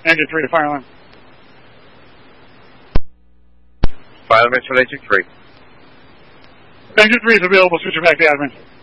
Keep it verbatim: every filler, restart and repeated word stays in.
Engine three to fire alarm. Fire alarm for engine three. Engine three is available. Switch it back to admin.